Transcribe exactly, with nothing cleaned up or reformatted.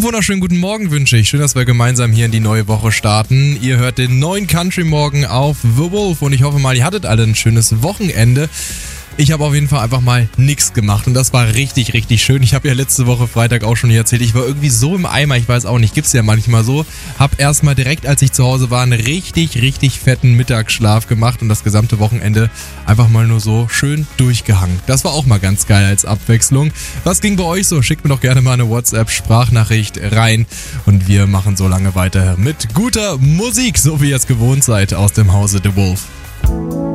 wunderschönen guten Morgen wünsche ich. Schön, dass wir gemeinsam hier in die neue Woche starten. Ihr hört den neuen Country Morgen auf The Wolf und ich hoffe mal, ihr hattet alle ein schönes Wochenende. Ich habe auf jeden Fall einfach mal nichts gemacht und das war richtig, richtig schön. Ich habe ja letzte Woche Freitag auch schon hier erzählt, ich war irgendwie so im Eimer, ich weiß auch nicht, gibt's ja manchmal so. Hab erstmal direkt, als ich zu Hause war, einen richtig, richtig fetten Mittagsschlaf gemacht und das gesamte Wochenende einfach mal nur so schön durchgehangen. Das war auch mal ganz geil als Abwechslung. Was ging bei euch so? Schickt mir doch gerne mal eine WhatsApp-Sprachnachricht rein und wir machen so lange weiter mit guter Musik, so wie ihr es gewohnt seid aus dem Hause The Wolf.